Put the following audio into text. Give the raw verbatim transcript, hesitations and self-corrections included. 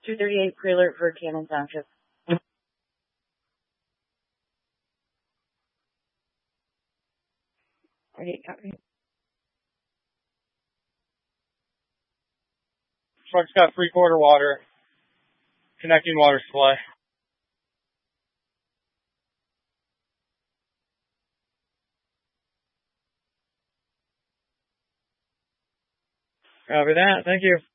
two thirty-eight pre-alert for Cannon Township. Ready, copy. Truck's got three-quarter water, connecting water supply. Copy that. Thank you.